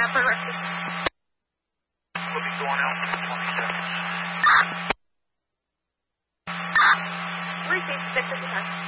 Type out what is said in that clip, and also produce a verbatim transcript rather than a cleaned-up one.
We'll be going out in twenty seconds. Receive six at the time.